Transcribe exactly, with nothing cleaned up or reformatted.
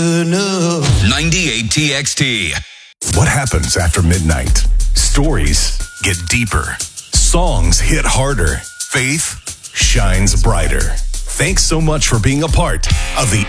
ninety-eight T X T. What happens after midnight? Stories get deeper. Songs hit harder. Faith shines brighter. Thanks so much for being a part of the